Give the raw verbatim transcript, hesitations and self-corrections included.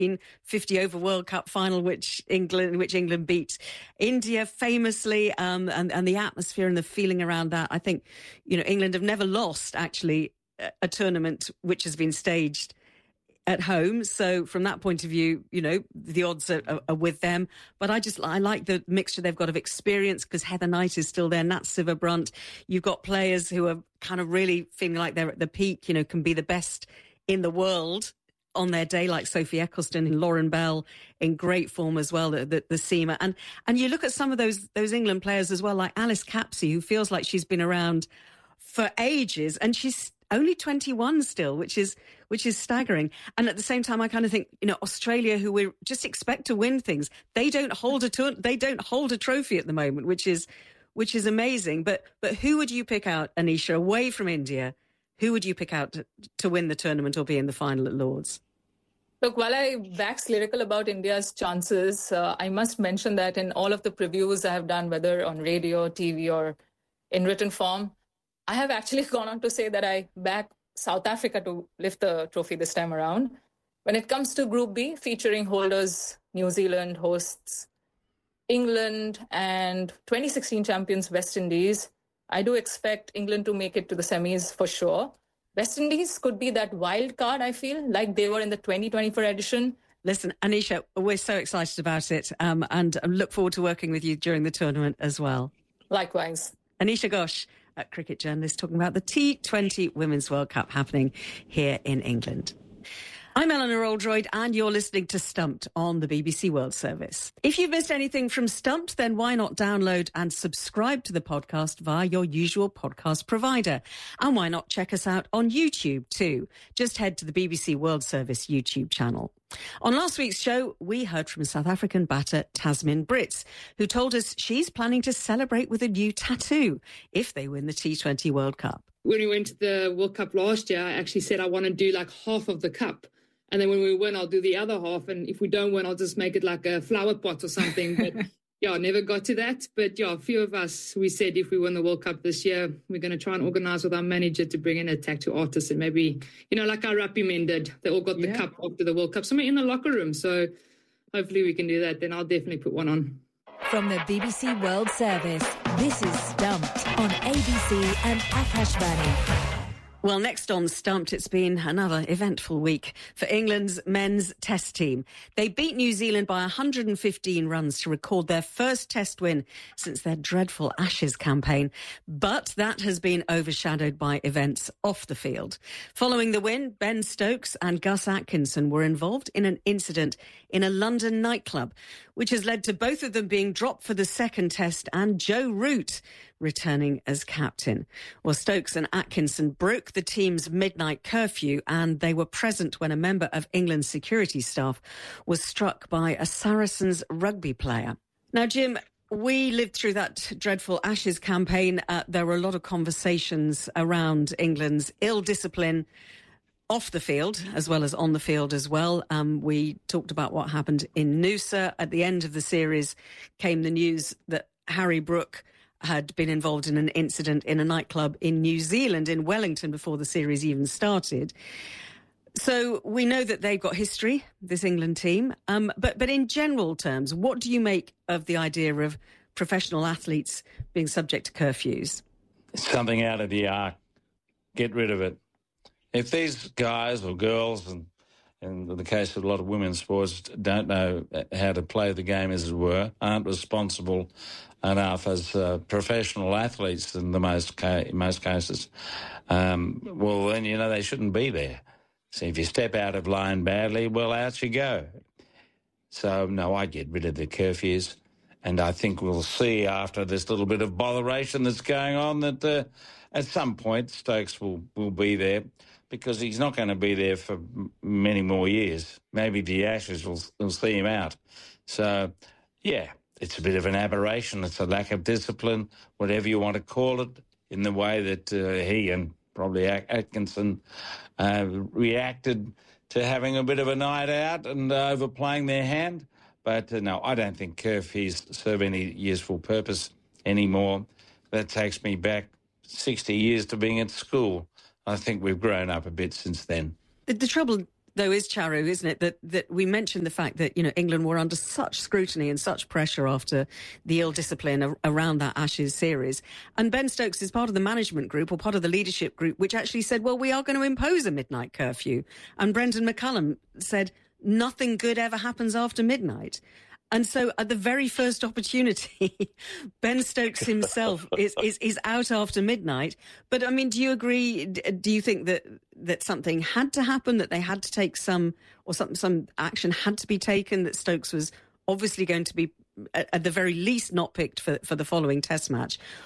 fifty over World Cup final, which England, which England beat India famously, um, and, and the atmosphere and the feeling around that. I think, you know, England have never lost actually a, a tournament which has been staged at home. So from that point of view, you know, the odds are, are, are with them. But I just, I like the mixture they've got of experience, because Heather Knight is still there, Nat Sciver-Brunt. You've got players who are kind of really feeling like they're at the peak, you know, can be the best in the world on their day, like Sophie Ecclestone and Lauren Bell in great form as well, the, the, the seamer. And and you look at some of those those England players as well, like Alice Capsey, who feels like she's been around for ages, and she's only twenty-one still, which is which is staggering. And at the same time, I kind of think, you know, Australia, who we just expect to win things, they don't hold a tour- they don't hold a trophy at the moment, which is which is amazing. But but who would you pick out, Anisha, away from India? Who would you pick out to, to win the tournament or be in the final at Lord's? Look, while I wax lyrical about India's chances, uh, I must mention that in all of the previews I have done, whether on radio, T V, or in written form, I have actually gone on to say that I back South Africa to lift the trophy this time around. When it comes to Group B, featuring holders New Zealand, hosts England, and twenty sixteen champions West Indies, I do expect England to make it to the semis for sure. West Indies could be that wild card, I feel, like they were in the twenty twenty-four edition. Listen, Anisha, we're so excited about it, um, and I look forward to working with you during the tournament as well. Likewise. Anisha Ghosh, a cricket journalist, talking about the T twenty Women's World Cup happening here in England. I'm Eleanor Oldroyd, and you're listening to Stumped on the B B C World Service. If you've missed anything from Stumped, then why not download and subscribe to the podcast via your usual podcast provider? And why not check us out on YouTube too? Just head to the B B C World Service YouTube channel. On last week's show, we heard from South African batter Tasmin Brits, who told us she's planning to celebrate with a new tattoo if they win the T twenty World Cup. When we went to the World Cup last year, I actually said I want to do like half of the cup. And then when we win, I'll do the other half. And if we don't win, I'll just make it like a flower pot or something. But yeah, I never got to that. But yeah, a few of us, we said if we win the World Cup this year, we're going to try and organise with our manager to bring in a tattoo artist. And maybe, you know, like our rugby men did, they all got the yeah. cup after the World Cup. Somewhere in the locker room. So hopefully we can do that. Then I'll definitely put one on. From the B B C World Service, this is Stumped on A B C and Akashvani. Well, next on Stumped, it's been another eventful week for England's men's test team. They beat New Zealand by one hundred fifteen runs to record their first test win since their dreadful Ashes campaign. But that has been overshadowed by events off the field. Following the win, Ben Stokes and Gus Atkinson were involved in an incident in a London nightclub, which has led to both of them being dropped for the second test and Joe Root returning as captain. Well, Stokes and Atkinson broke the team's midnight curfew, and they were present when a member of England's security staff was struck by a Saracens rugby player. Now, Jim, we lived through that dreadful Ashes campaign. Uh, there were a lot of conversations around England's ill discipline off the field as well as on the field as well. Um, we talked about what happened in Noosa. At the end of the series came the news that Harry Brook had been involved in an incident in a nightclub in New Zealand, in Wellington, before the series even started. So we know that they've got history, this England team. Um, but, but in general terms, what do you make of the idea of professional athletes being subject to curfews? Something out of the arc. Get rid of it. If these guys or girls, and, and in the case of a lot of women's sports, don't know how to play the game, as it were, aren't responsible enough as uh, professional athletes in the most ca- most cases, um, well, then, you know, they shouldn't be there. So if you step out of line badly, well, out you go. So, no, I get rid of the curfews. And I think we'll see after this little bit of botheration that's going on that uh, at some point Stokes will, will be there, because he's not going to be there for m- many more years. Maybe the Ashes will, will see him out. So, yeah, it's a bit of an aberration. It's a lack of discipline, whatever you want to call it, in the way that uh, he and probably Atkinson uh, reacted to having a bit of a night out and uh, overplaying their hand. But uh, no, I don't think curfews serve any useful purpose anymore. That takes me back sixty years to being at school. I think we've grown up a bit since then. The, the trouble though, is, Charu, isn't it, that, that we mentioned the fact that, you know, England were under such scrutiny and such pressure after the ill discipline a- around that Ashes series. And Ben Stokes is part of the management group or part of the leadership group, which actually said, well, we are going to impose a midnight curfew. And Brendan McCullum said, nothing good ever happens after midnight. And so at the very first opportunity, Ben Stokes himself is, is, is out after midnight. But, I mean, do you agree? Do you think that that something had to happen, that they had to take some, or some, some action had to be taken, that Stokes was obviously going to be, at, at the very least, not picked for, for the following Test match?